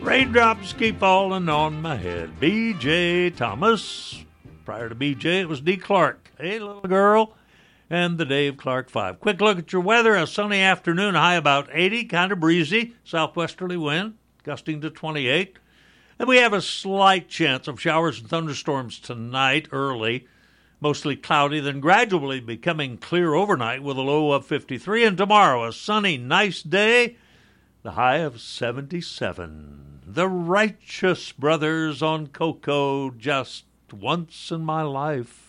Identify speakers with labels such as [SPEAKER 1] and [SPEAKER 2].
[SPEAKER 1] Raindrops keep falling on my head. B.J. Thomas. Prior to B.J., it was D. Clark. Hey, little girl. And the Dave Clark 5. Quick look at your weather. A sunny afternoon, high about 80, kind of breezy. Southwesterly wind, gusting to 28. And we have a slight chance of showers and thunderstorms tonight early. Mostly cloudy, then gradually becoming clear overnight with a low of 53. And tomorrow, a sunny, nice day, the high of 77. The Righteous Brothers on Cocoa, Just Once in My Life.